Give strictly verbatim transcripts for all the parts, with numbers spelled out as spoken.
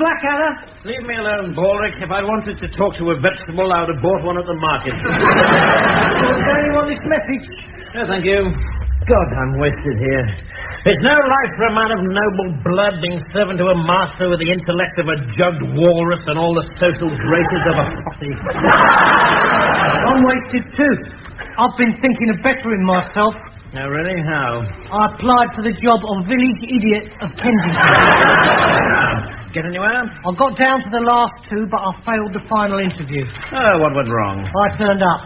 Blackadder? Leave me alone, Baldrick. If I wanted to talk to a vegetable, I would have bought one at the market. Don't you want this message? No, thank you. God, I'm wasted here. It's no life for a man of noble blood being servant to a master with the intellect of a jugged walrus and all the social graces of a hottie. I'm wasted too. I've been thinking of bettering myself. No, really? How? I applied for the job of village idiot of Kensington. Get anywhere? I got down to the last two, but I failed the final interview. Oh, what went wrong? I turned up.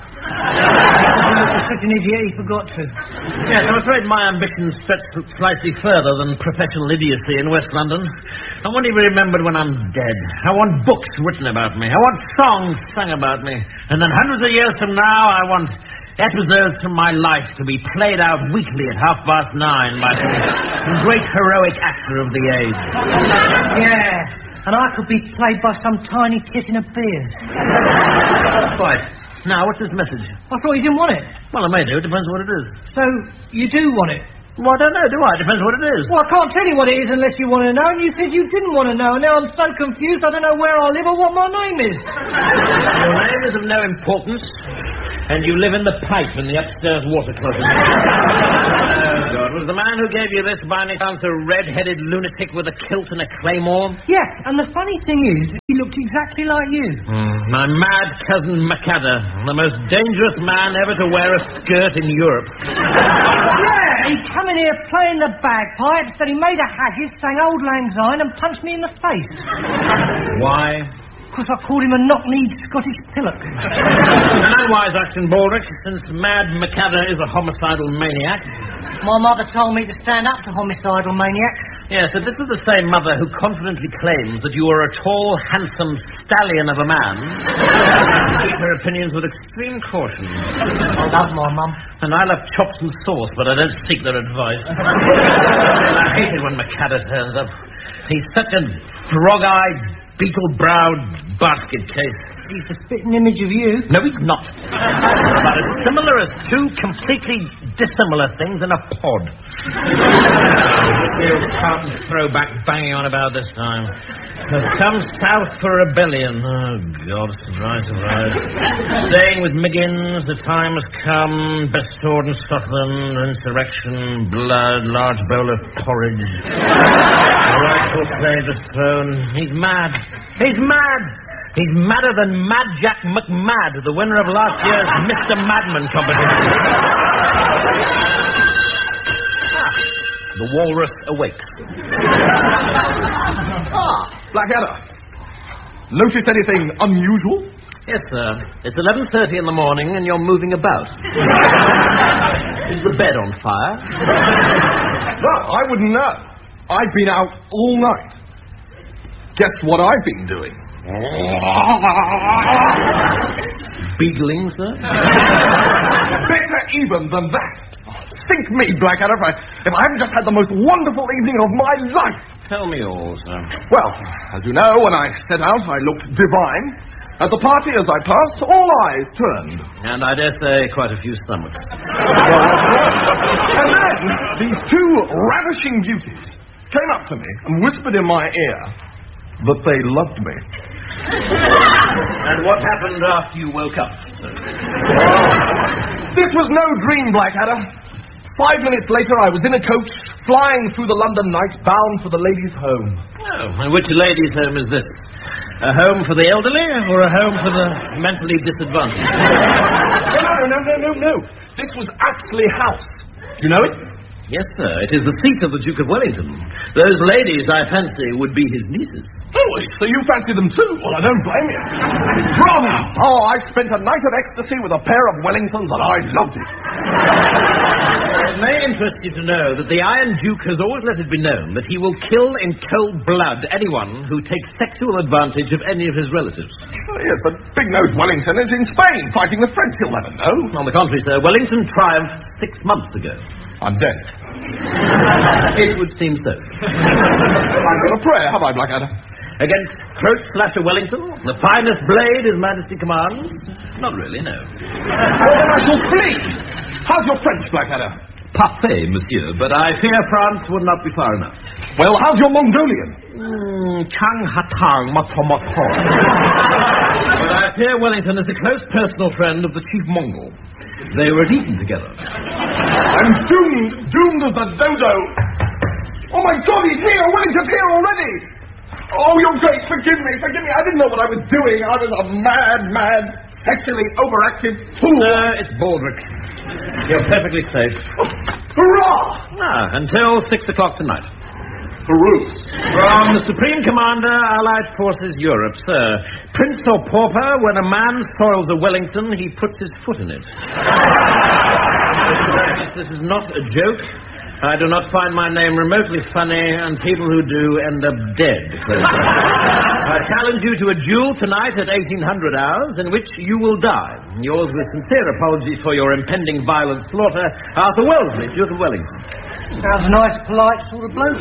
He was such an idiot, he forgot to. Yes, I'm afraid my ambitions stretch slightly further than professional idiocy in West London. I want to be remembered when I'm dead. I want books written about me. I want songs sung about me. And then hundreds of years from now, I want episodes from my life to be played out weekly at half past nine by some great heroic actor of the age. Yeah, and I could be played by some tiny tit in a beard. Right. Now, what's this message? I thought you didn't want it. Well, I may do. It depends what it is. So, you do want it? Well, I don't know, do I? It depends what it is. Well, I can't tell you what it is unless you want to know, and you said you didn't want to know, and now I'm so confused I don't know where I live or what my name is. Your name is of no importance, and you live in the pipe in the upstairs water closet. Oh, God. Was the man who gave you this by any chance a red-headed lunatic with a kilt and a claymore? Yes, and the funny thing is, he looked exactly like you. Mm, my mad cousin McAdder, the most dangerous man ever to wear a skirt in Europe. Yeah, he come in here playing the bagpipes, then he made a haggis, sang Old Lang Syne and punched me in the face. Why? Because I called him a knock-kneed Scottish pillock. An unwise action, Baldrick, since Mad McAdder is a homicidal maniac. My mother told me to stand up to homicidal maniacs. Yes, and this is the same mother who confidently claims that you are a tall, handsome stallion of a man. Keep her opinions with extreme caution. I love my mum. And I love chops and sauce, but I don't seek their advice. I hate it when McAdder turns up. He's such a frog-eyed, beetle-browed basket case. He's a spitting image of you. No, he's not. But as similar as two completely dissimilar things in a pod. You can't throw back banging on about this time. Come south for rebellion. Oh, God, right, right. Staying with Miggins, the time has come. Best sword in Scotland, insurrection, blood, large bowl of porridge. Rightful claim to throne. He's mad. He's mad. He's madder than Mad Jack McMad, the winner of last year's Mister Madman competition. Ah, the walrus awakes. Ah, Blackadder. Noticed anything unusual? Yes, sir. It's eleven thirty in the morning and you're moving about. Is the bed on fire? No, I wouldn't know. I've been out all night. Guess what I've been doing? Beagling, sir? Better even than that. Sink me, Blackadder, if I, if I haven't just had the most wonderful evening of my life. Tell me all, sir. Well, as you know, when I set out, I looked divine. At the party, as I passed, all eyes turned. And I dare say quite a few stomachs. And then these two ravishing beauties came up to me and whispered in my ear that they loved me. And what happened after you woke up, sir? This was no dream, Blackadder. Five minutes later, I was in a coach, flying through the London night, bound for the ladies' home. Oh, and which ladies' home is this? A home for the elderly or a home for the mentally disadvantaged? No, no, no, no, no, no. This was Apsley House. Do you know it? Yes, sir. It is the seat of the Duke of Wellington. Those ladies, I fancy, would be his nieces. Oh, so you fancy them too? Well, I don't blame you. Bravo! Oh, I spent a night of ecstasy with a pair of Wellingtons and I loved it. It may interest you to know that the Iron Duke has always let it be known that he will kill in cold blood anyone who takes sexual advantage of any of his relatives. Oh, yes, but Big-Nosed Wellington is in Spain fighting the French. He'll never know. On the contrary, sir, Wellington triumphed six months ago. I'm dead. It would seem so. I've got a prayer, have I, Blackadder? Against throat slasher Wellington, the finest blade His Majesty commands? Not really, no. Well, then I shall flee. How's your French, Blackadder? parfait, monsieur, but I fear France would not be far enough. Well, how's your Mongolian? Mm, Chang Hatang Matomoto. But I fear Wellington is a close personal friend of the chief Mongol. They were at Eton together. I'm doomed, doomed as the dodo. Oh, my God, he's here. Wellington's here already. Oh, Your Grace, forgive me, forgive me. I didn't know what I was doing. I was a mad, mad, sexually overactive fool. Uh, it's Baldric. You're perfectly safe. Oh, hurrah! Ah, until six o'clock tonight. Peru. From the Supreme Commander, Allied Forces Europe, sir. Prince or pauper, when a man soils a Wellington, he puts his foot in it. This is not a joke. I do not find my name remotely funny, and people who do end up dead. I challenge you to a duel tonight at eighteen hundred hours, in which you will die. Yours with sincere apologies for your impending violent slaughter, Arthur Wellesley, Duke of Wellington. Sounds a nice, polite sort of bloke.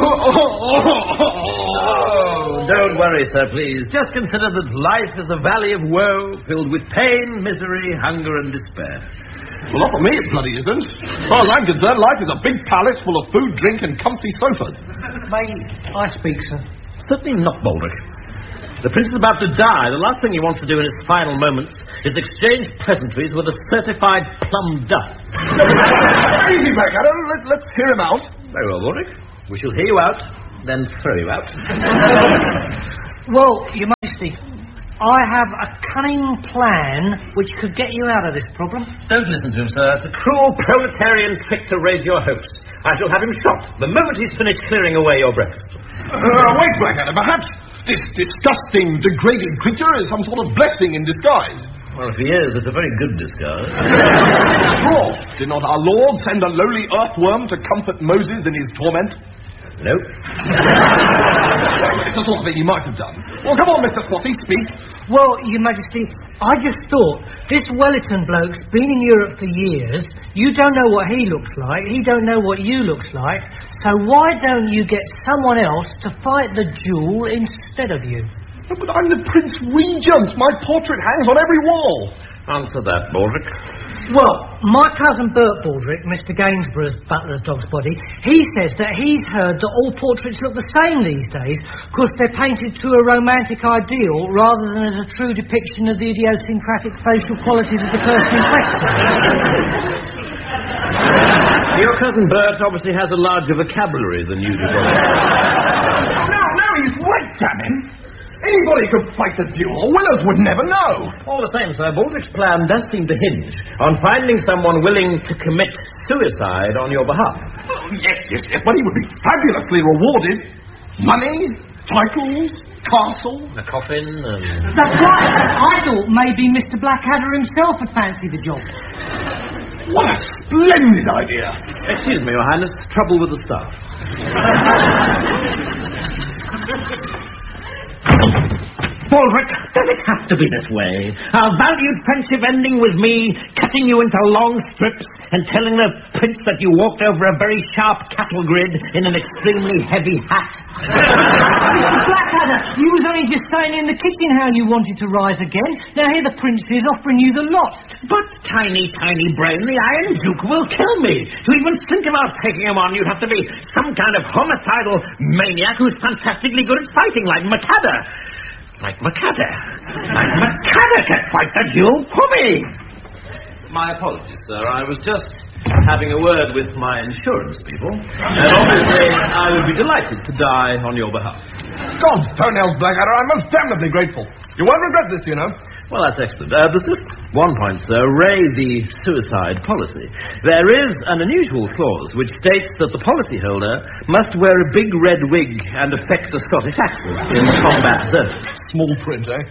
Oh, don't worry, sir, please. Just consider that life is a valley of woe, filled with pain, misery, hunger, and despair. Well, not for me, it bloody isn't. As far as I'm concerned, life is a big palace full of food, drink, and comfy sofas. May I speak, sir? Certainly not, Baldric. The prince is about to die. The last thing he wants to do in his final moments is exchange pleasantries with a certified plum duff. Easy, Blackadder. Let's, let's hear him out. Very well, Baldric. We shall hear you out, then throw you out. Well, Your Majesty, I have a cunning plan which could get you out of this problem. Don't listen to him, sir. It's a cruel proletarian trick to raise your hopes. I shall have him shot the moment he's finished clearing away your breakfast. Uh, wait, Blackadder. Perhaps this disgusting, degraded creature is some sort of blessing in disguise. Well, if he is, it's a very good disguise. Sure. Did not our Lord send a lowly earthworm to comfort Moses in his torment? Nope. It's the sort of thing he might have done. Well, come on, Mister Spotty, speak. Well, Your Majesty, I just thought, this Wellington bloke's been in Europe for years. You don't know what he looks like. He don't know what you looks like. So why don't you get someone else to fight the duel instead of you? Oh, but I'm the Prince Regent. My portrait hangs on every wall. Answer that, Baldric. Well, my cousin Bert Baldric, Mister Gainsborough's butler's dog's body, he says that he's heard that all portraits look the same these days because they're painted to a romantic ideal rather than as a true depiction of the idiosyncratic facial qualities of the person in question. Your cousin Bert obviously has a larger vocabulary than you do. No, no, he's right, damn him. Anybody could fight the duel. Willers would never know. All the same, sir, Baldric's plan does seem to hinge on finding someone willing to commit suicide on your behalf. Oh, yes, yes, yes, but he would be fabulously rewarded. Money, titles, castle. A coffin and... That's right. I thought maybe Mister Blackadder himself would fancy the job. What a splendid idea. Excuse me, Your Highness, trouble with the staff. Baldric, does it have to be this way? Our valued friendship ending with me cutting you into long strips and telling the prince that you walked over a very sharp cattle grid in an extremely heavy hat? Mister Blackadder, you was only just saying in the kitchen how you wanted to rise again. Now here the prince is offering you the lot. But, tiny, tiny brain, the Iron Duke will kill me. To even think about taking him on, you'd have to be some kind of homicidal maniac who's fantastically good at fighting, like Macadder. Like Macadder. Like Macadder can fight the duel for me. My apologies, sir. I was just having a word with my insurance people. And obviously, I would be delighted to die on your behalf. God's toenails, Blackadder. I'm most damnably grateful. You won't regret this, you know. Well, that's excellent. Uh, there's just one point, sir. Ray the suicide policy. There is an unusual clause which states that the policyholder must wear a big red wig and affect a Scottish accent in combat service. Small print, eh?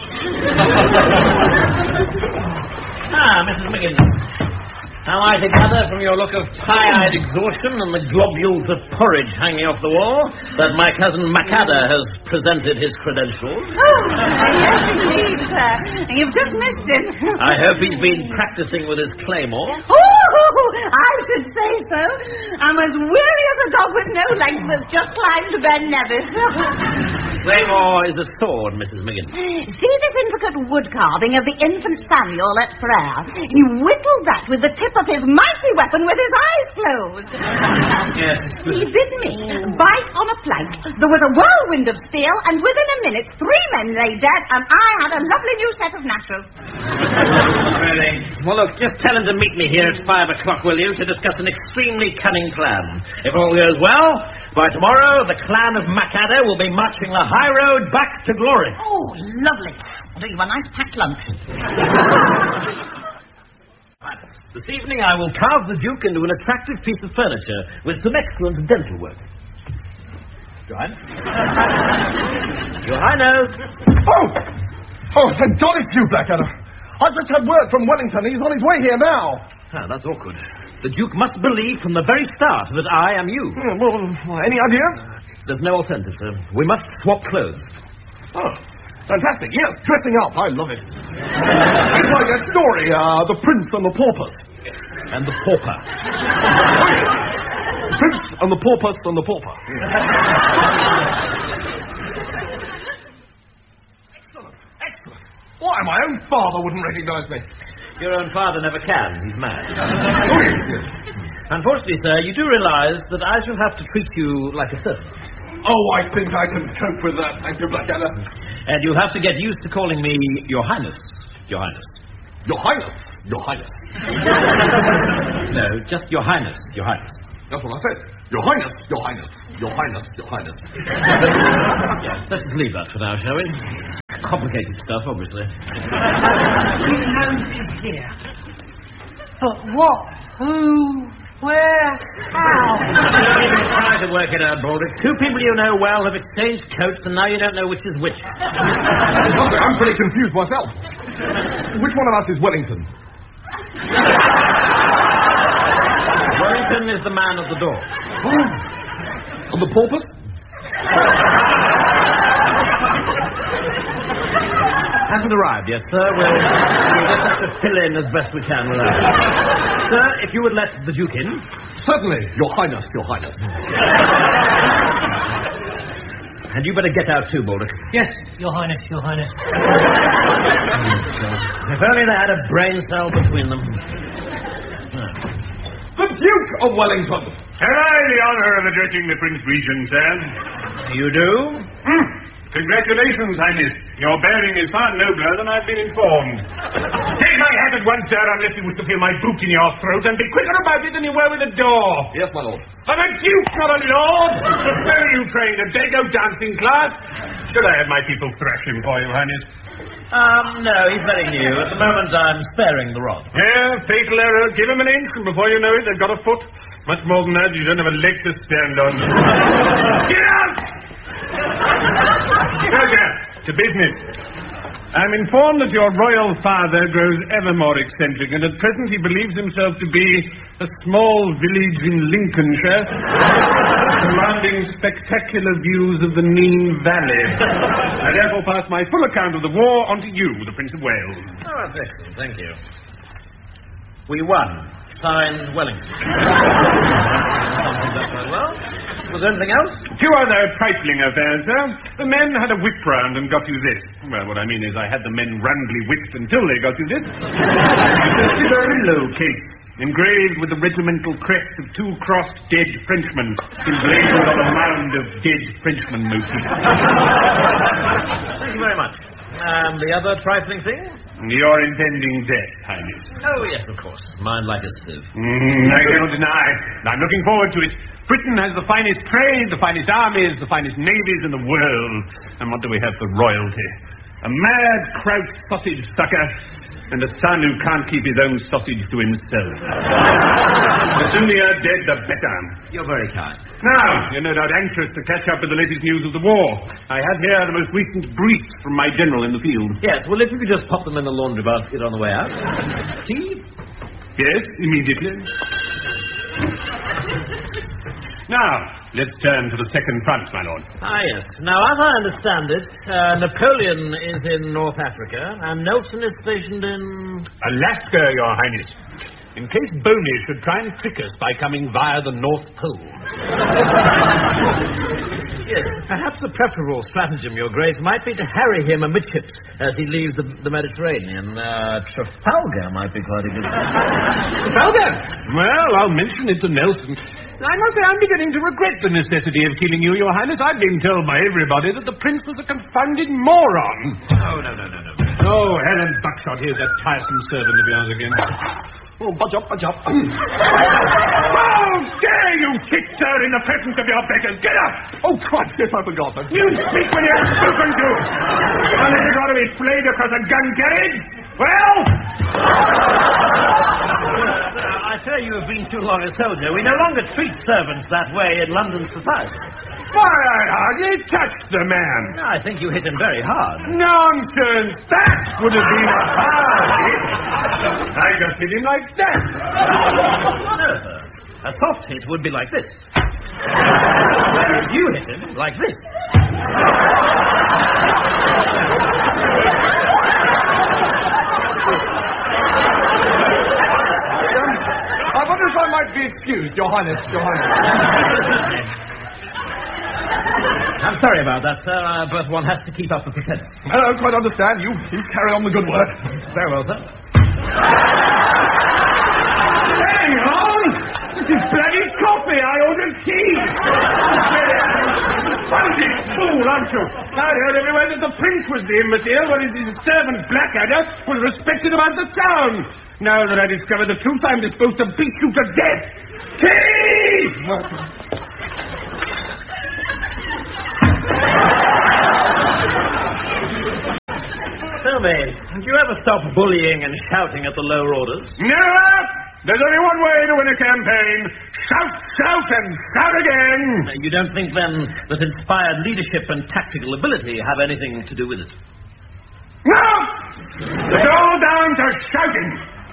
Ah, Missus Miggins. Am I to gather from your look of tired exhaustion and the globules of porridge hanging off the wall that my cousin Macadder has presented his credentials? Oh, yes, indeed, sir. You've just missed him. I hope he's been practicing with his claymore. Oh, I should say so. I'm as weary as a dog with no legs that's just climbed to Ben Nevis. Claymore is a sword, Missus Miggins. See this intricate wood carving of the infant Samuel at prayer? He whittled that with the tip of his mighty weapon with his eyes closed. Yes. He bid me bite on a plank. There was a whirlwind of steel, and within a minute, three men lay dead, and I had a lovely new set of naturals. Really? Well, look, just tell him to meet me here at five o'clock, will you, to discuss an extremely cunning plan. If all goes well, by tomorrow, the clan of Macadder will be marching the high road back to glory. Oh, lovely. I'll do you a nice packed lunch. This evening I will carve the Duke into an attractive piece of furniture with some excellent dental work. John? Your Highness. Oh! Oh, thank God it's you, Blackadder. I've just had word from Wellington. He's on his way here now. Ah, that's awkward. The Duke must believe from the very start that I am you. Hmm, well, well, any ideas? There's no alternative, sir. We must swap clothes. Oh, fantastic. Yes, dressing up. I love it. It's like that story, uh, The Prince and the Porpoise. And the Pauper. Prince and the Porpoise and the Pauper. Excellent, excellent. Why, my own father wouldn't recognize me. Your own father never can. He's mad. Oh, yes. Unfortunately, sir, you do realize that I shall have to treat you like a servant. Oh, I think I can cope with that. Thank you, Blackadder. And you'll have to get used to calling me Your Highness. Your Highness. Your Highness. Your Highness. No, just Your Highness. Your Highness. That's what I said. Your Highness. Your Highness. Your Highness. Your Highness. Yes, let's leave that for now, shall we? Complicated stuff, obviously. He knows he's here. But what? Who? Where? How? Try to work it out, Baldrick. Two people you know well have exchanged coats, and now you don't know which is which. I'm pretty confused myself. Which one of us is Wellington? Wellington is the man at the door. Oh. And the porpoise? Hasn't arrived yet, sir. We'll, we'll just have to fill in as best we can without it. Sir, if you would let the Duke in. Certainly, Your Highness, Your Highness. And you better get out too, Baldrick. Yes, Your Highness, Your Highness. If only they had a brain cell between them. The Duke of Wellington. Have I the honour of addressing the Prince Regent, sir? You do? Hmm. Congratulations, Highness. Your bearing is far nobler than I've been informed. Take my hat at once, sir, unless you wish to feel my boot in your throat, and be quicker about it than you were with the door. Yes, my lord. I'm a duke, not a lord. Where are you trained? A Dago dancing class? Should I have my people thrash him for you, Highness? Um, no, he's very new. At the moment, I'm sparing the rod. Yeah, fatal error. Give him an inch, and before you know it, they've got a foot. Much more than that, you don't have a leg to stand on. Get out! Okay, to business. I'm informed that your royal father grows ever more eccentric, and at present he believes himself to be a small village in Lincolnshire, commanding spectacular views of the Nene Valley. I therefore pass my full account of the war on to you, the Prince of Wales. Oh, that's excellent. Thank you. We won. Signed, Wellington. That's quite well. Was there anything else? Two other trifling affairs, sir. The men had a whip round and got you this. Well, what I mean is I had the men roundly whipped until they got you this. It's a cigarillo case, engraved with the regimental crest of two crossed dead Frenchmen, emblazoned on a mound of dead Frenchman motifs. Thank you very much. And the other trifling thing? Your impending death, Highness. Oh, yes, of course. Mine like a sieve. Mm, I cannot deny. I'm looking forward to it. Britain has the finest trade, the finest armies, the finest navies in the world. And what do we have for royalty? A mad kraut sausage sucker and a son who can't keep his own sausage to himself. The sooner you're dead, the better. You're very kind. Now, you're no doubt anxious to catch up with the latest news of the war. I have here the most recent briefs from my general in the field. Yes, well, if you could just pop them in the laundry basket on the way out. Tea? Yes, immediately. Now, let's turn to the second front, my lord. Ah, yes. Now, as I understand it, uh, Napoleon is in North Africa, and Nelson is stationed in... Alaska, your highness. In case Boney should try and trick us by coming via the North Pole. Yes, perhaps the preferable stratagem, Your Grace, might be to harry him amidships as he leaves the, the Mediterranean. Uh, Trafalgar might be quite a good... Trafalgar? Well, I'll mention it to Nelson. I must say I'm beginning to regret the necessity of killing you, Your Highness. I've been told by everybody that the Prince was a confounded moron. Oh, no, no, no, no. Oh, Helen Buckshot, here's that tiresome servant of yours again. Oh, budge up, budge up. How dare you sit, sir, in the presence of your beggars? Get up! Oh, Christ, yes, I forgot. You speak when you're spoken to. Unless you've got to be flayed across a gun carriage. Well... I say you have been too long a soldier. We no longer treat servants that way in London society. Why, I hardly touched the man. No, I think you hit him very hard. Nonsense! That would have been a hard hit. I just hit him like that. No, sir. A soft hit would be like this. You hit him like this. I wonder if I might be excused, Your Highness, Your Highness. I'm sorry about that, sir, uh, but one has to keep up the pretense. I don't quite understand. You, you carry on the good work. Very well, sir. Hang on! This is bloody coffee. I ordered tea. Bunty fool, aren't you? I heard everywhere that the Prince was the imbecile, while his servant Blackadder was respected about the town. Now that I discover the truth, I'm disposed to beat you to death. Tea! Tell me, do you ever stop bullying and shouting at the lower orders? Never! There's only one way to win a campaign. Shout, shout, and shout again! You don't think, then, that inspired leadership and tactical ability have anything to do with it? No! It's all down to shouting.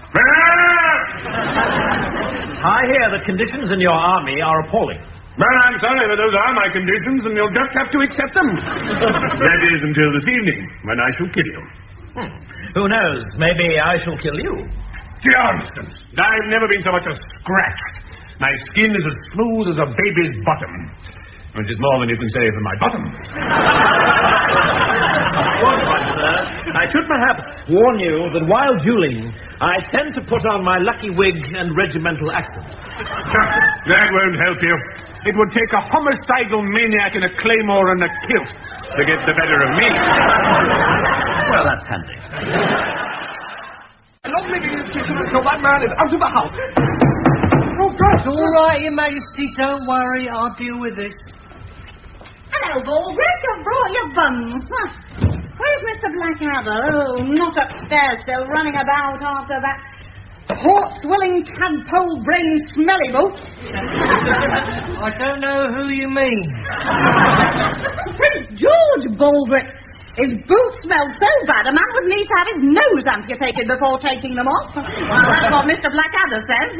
I hear the conditions in your army are appalling. Well, I'm sorry, but those are my conditions, and you'll just have to accept them. That is until this evening, when I shall kill you. Hmm. Who knows? Maybe I shall kill you. Johnston, I've never been so much as scratched. My skin is as smooth as a baby's bottom, which is more than you can say for my bottom. I should perhaps warn you that while dueling, I tend to put on my lucky wig and regimental accent. That won't help you. It would take a homicidal maniac in a claymore and a kilt to get the better of me. Well, that's handy. I'm not leaving this kitchen until that man is out of the house. Oh, God, it's all right, Your Majesty. Don't worry. I'll deal with this. Hello, Baldrick. I've brought your buns. Huh. Where's Mister Blackadder? Oh, not upstairs, still running about after that horse-willing, tadpole-brained smelly boots. I don't know who you mean. Prince George, Baldrick. His boots smell so bad a man would need to have his nose amputated before taking them off. Well, that's what Mister Blackadder says.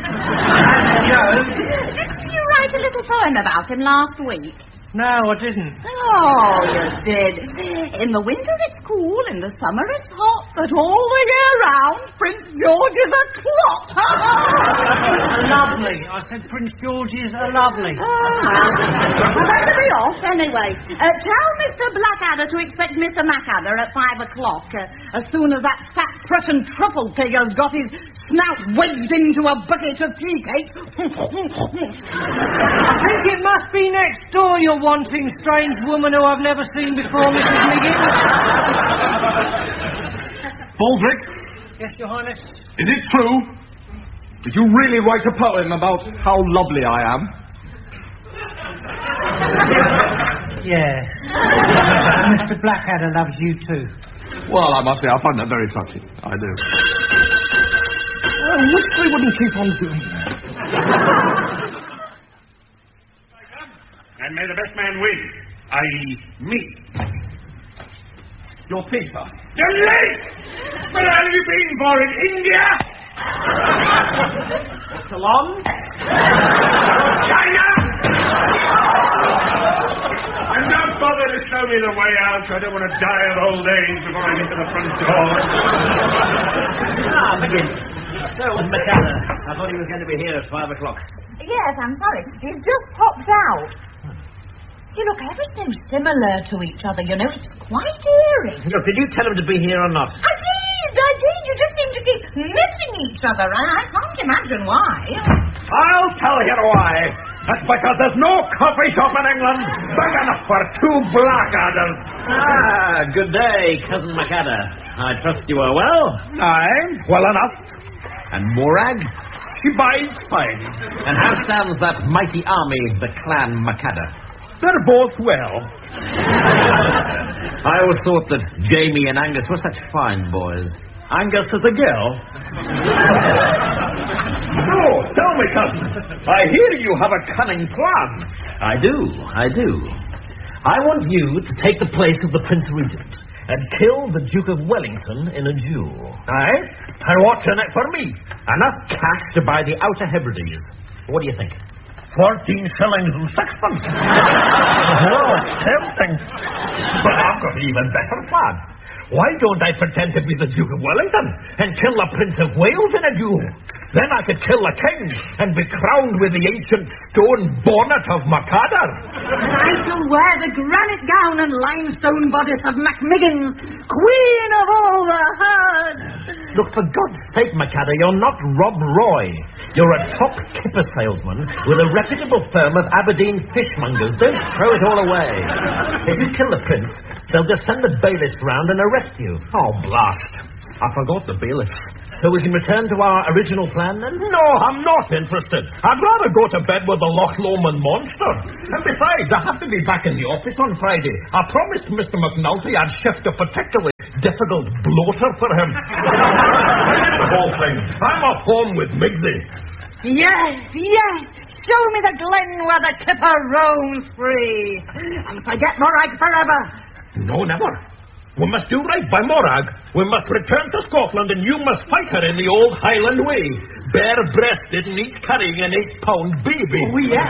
Didn't you write a little poem about him last week? No, I didn't. Oh, you did. In the winter it's cool, in the summer it's hot, but all the year round, Prince George is a clot. Lovely. I said Prince George is a lovely. Oh, well, well, better be off anyway. Uh, tell Mister Blackadder to expect Mister Macadder at five o'clock, uh, as soon as that fat Prussian truffle pigger's got his snout waded into a bucket of tea cake. I think it must be next door you're wanting, strange woman who I've never seen before, Missus Miggins. Baldrick? Yes, Your Highness? Is it true? Did you really write a poem about how lovely I am? Yeah. Mister Blackadder loves you too. Well, I must say, I find that very touching. I do. I wish they wouldn't keep on doing that. And may the best man win, that is me. Your paper. You're late! Where have you been for, in India? Salon? China! And don't bother to show me the way out. I don't want to die of old age before I get to the front door. Ah, Miggins. So, Macadder, I thought he was going to be here at five o'clock. Yes, I'm sorry. He's just popped out. You look ever so similar to each other, you know. It's quite eerie. Look, did you tell him to be here or not? I did, I did. You just seem to keep missing each other, and I can't imagine why. I'll tell you why. That's because there's no coffee shop in England big enough for two Blackadders. Ah, good day, Cousin MacAdder. I trust you are well. Aye, well enough. And Morag? She bides fine. And how stands that mighty army, the Clan MacAdder? They're both well. I always thought that Jamie and Angus were such fine boys. Angus is a girl. Oh, tell me, cousin. I hear you have a cunning plan. I do, I do. I want you to take the place of the Prince Regent and kill the Duke of Wellington in a duel. Aye? And what's in it for me? Enough cash to buy the Outer Hebrides. What do you think? Fourteen shillings and sixpence. Oh, it's tempting. But I've got an even better plan. Why don't I pretend to be the Duke of Wellington and kill the Prince of Wales in a duel? Then I could kill the king and be crowned with the ancient stone bonnet of MacAdder. I shall wear the granite gown and limestone bodice of Macmiggins, queen of all the herd. Look, for God's sake, MacAdder, you're not Rob Roy. You're a top kipper salesman with a reputable firm of Aberdeen fishmongers. Don't throw it all away. If you kill the prince, they'll just send the bailiffs round and arrest you. Oh, blast. I forgot the bailiff. So we can return to our original plan, then? No, I'm not interested. I'd rather go to bed with the Loch Lomond monster. And besides, I have to be back in the office on Friday. I promised Mister McNulty I'd shift a particularly difficult bloater for him. The whole thing. I'm off home with Migsy. Yes, yes. Show me the glen where the kipper roams free. And forget Morag forever. No, never. We must do right by Morag. We must return to Scotland and you must fight her in the old Highland way. Bare-breasted and each carrying an eight-pound baby. Oh, yes.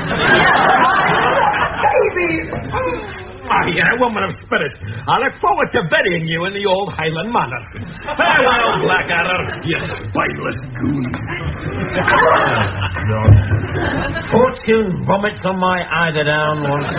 Baby! Ah, yeah, woman of spirit. I look forward to burying you in the old Highland manner. Farewell, Blackadder, you spineless goon. Fortune vomits on my eider down once.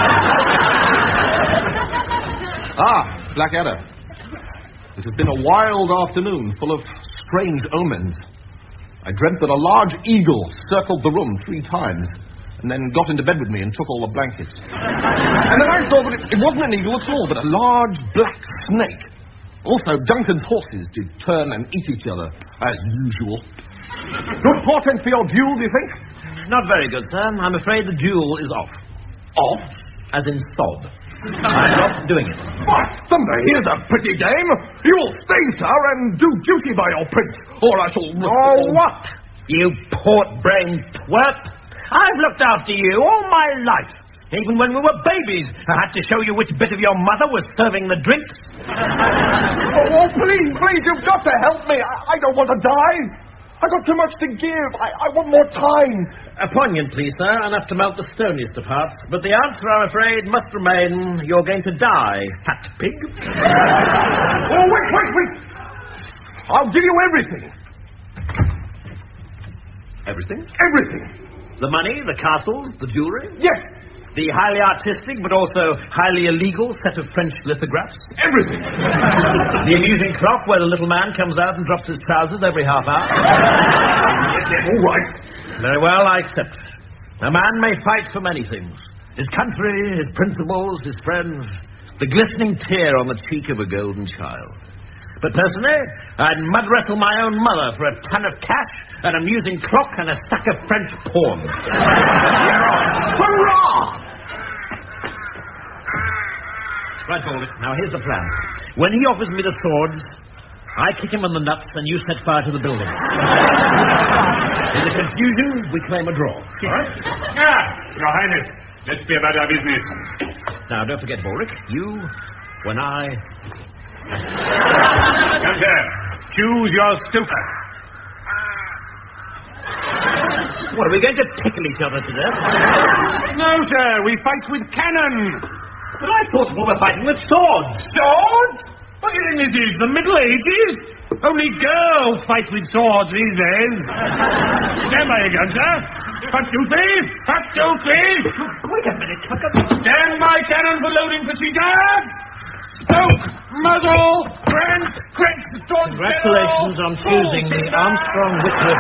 Ah, Blackadder. It has been a wild afternoon full of strange omens. I dreamt that a large eagle circled the room three times and then got into bed with me and took all the blankets. And then I saw that it, it wasn't an eagle at all, but a large black snake. Also, Duncan's horses did turn and eat each other, as usual. Good portent for your duel, do you think? Not very good, sir. I'm afraid the duel is off. Off? As in sob. I'm not doing it. What? Thunder, here's a pretty game. You will stay, sir, and do duty by your prince, or I shall... Oh, what? You port-brained twerp. I've looked after you all my life. Even when we were babies, I had to show you which bit of your mother was serving the drinks. oh, oh, please, please, you've got to help me. I, I don't want to die. I've got too much to give. I, I want more time. A poignant plea, sir, enough to melt the stoniest of hearts. But the answer, I'm afraid, must remain, you're going to die, fat pig. Oh, wait, wait, wait. I'll give you everything. Everything? Everything. The money, the castles, the jewellery? Yes. The highly artistic, but also highly illegal set of French lithographs? Everything. The amusing clock where the little man comes out and drops his trousers every half hour? Yes, yes, all right. Very well, I accept. A man may fight for many things. His country, his principles, his friends. The glistening tear on the cheek of a golden child. But personally, I'd mud wrestle my own mother for a ton of cash, an amusing clock, and a sack of French porn. Hurrah! Right, Baldrick. Now, here's the plan. When he offers me the swords, I kick him in the nuts and you set fire to the building. In the confusion, we claim a draw. All right? Ah, Your Highness, let's be about our business. Now, don't forget, Baldrick, you, when I... Come there. Choose your stoker. What, are we going to tickle each other to death? No, sir, we fight with cannon. But I thought we were fighting with swords. Swords? What do you think this is, the Middle Ages? Only girls fight with swords these days. Stand by your gun, sir. Cut you, please! Cut you, please! Wait a minute, Tucker. Stand my cannon for loading procedure! Stoke, muzzle, crank, crank, staunch. Congratulations on choosing the Armstrong Whitworth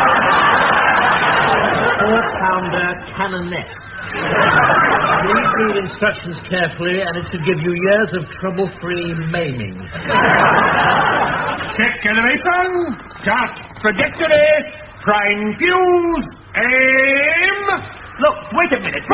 four-pounder cannonet. Please read instructions carefully, and it should give you years of trouble-free maiming. Check elevation, start trajectory, prime fuse, aim. Look, wait a minute.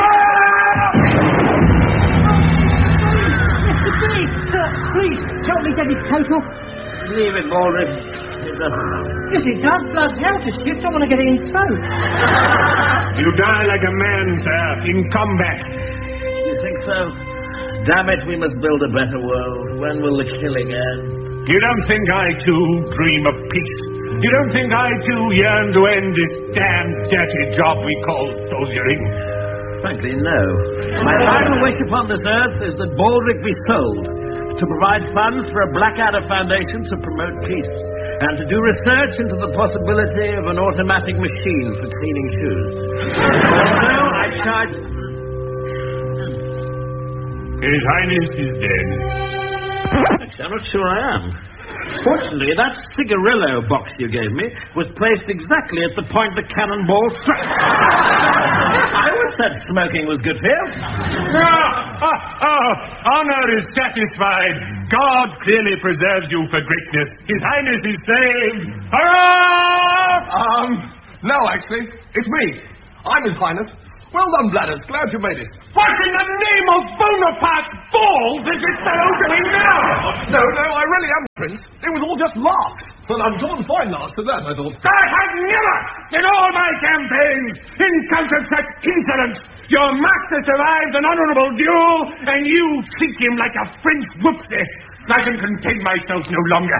Mister Biggs, sir, please, help me get his coat off. Leave it, Baldrick. It doesn't matter. Yes, it does. Blood's hell to shift. I want to get it in soak. You die like a man, sir, in combat. You think so? Damn it, we must build a better world. When will the killing end? You don't think I, too, dream of peace? You don't think I, too, yearn to end this damn dirty job we call soldiering? Frankly, no. My final wish upon this earth is that Baldrick be sold to provide funds for a Blackadder Foundation to promote peace and to do research into the possibility of an automatic machine for cleaning shoes. So I charge... His Highness is dead. Actually, I'm not sure I am. Fortunately, that cigarillo box you gave me was placed exactly at the point the cannonball struck. I would said smoking was good for you. Ah, ah, ah, honor is satisfied. God clearly preserves you for greatness. His Highness is saved. Hurrah! Um, no, actually, it's me. I'm His Highness. Well done, Bladders. Glad you made it. What in the name of Bonaparte balls is this fellow doing now? No, no, I really am, Prince. It was all just larks. Well, I'm sure fine larks to that, I thought. I have never, in all my campaigns, encountered such insolence. Your master survived an honorable duel, and you treat him like a French whoopsie. I can contain myself no longer.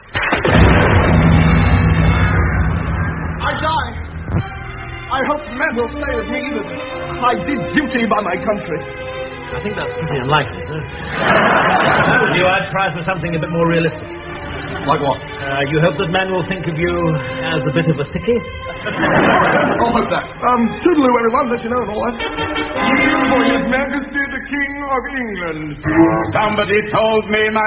I die. I hope men will say of me that I did duty by my country. I think that's pretty unlikely, sir. You, I'd try for something a bit more realistic. Like what? Uh, you hope that men will think of you as a bit of a sickie? I'll hope that. Um, toodaloo, everyone, let you know and all that. Yield for His Majesty the King of England. Somebody told me my